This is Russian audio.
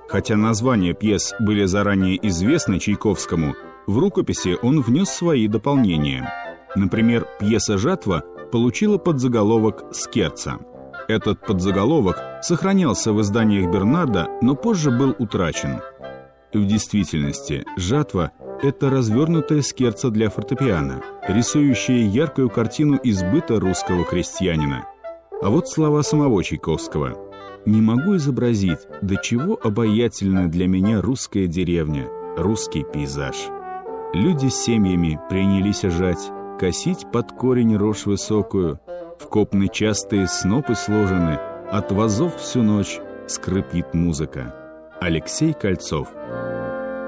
Хотя названия пьес были заранее известны Чайковскому, в рукописи он внес свои дополнения. Например, пьеса «Жатва» получила подзаголовок «Скерца». Этот подзаголовок сохранялся в изданиях Бернарда, но позже был утрачен. В действительности, «Жатва» — это развернутая скерца для фортепиано, рисующая яркую картину избыта русского крестьянина. А вот слова самого Чайковского: «Не могу изобразить, до чего обаятельна для меня русская деревня, русский пейзаж. Люди с семьями принялись жать, косить под корень рожь высокую, в копны частые снопы сложены, от вазов всю ночь скрипит музыка». Алексей Кольцов.